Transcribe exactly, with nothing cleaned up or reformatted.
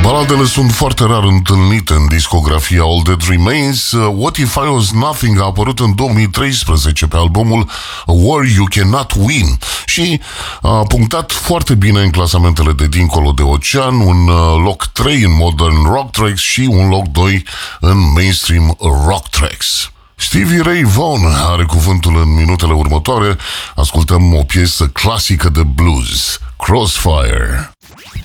Baladele sunt foarte rar întâlnite în discografia All That Remains. What If I Was Nothing a apărut în două mii treisprezece pe albumul A War You Cannot Win și a punctat foarte bine în clasamentele de dincolo de ocean, un loc trei în Modern Rock Tracks și un loc doi în Mainstream Rock Tracks. Stevie Ray Vaughan are cuvântul în minutele următoare. Ascultăm o piesă clasică de blues, Crossfire.